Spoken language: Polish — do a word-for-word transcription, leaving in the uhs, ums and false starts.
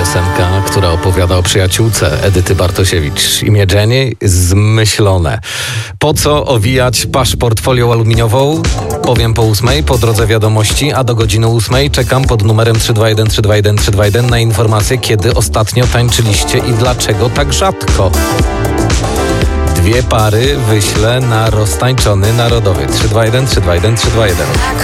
Piosenka, która opowiada o przyjaciółce Edyty Bartosiewicz. Imię Jenny zmyślone. Po co owijać paszport folią aluminiową? Powiem po ósmej, po drodze wiadomości, a do godziny ósmej czekam pod numerem trzy dwa jeden trzy dwa jeden trzy dwa jeden na informację, kiedy ostatnio tańczyliście i dlaczego tak rzadko. Dwie pary wyślę na roztańczony narodowy. trzy dwa jeden trzy dwa jeden trzy dwa jeden.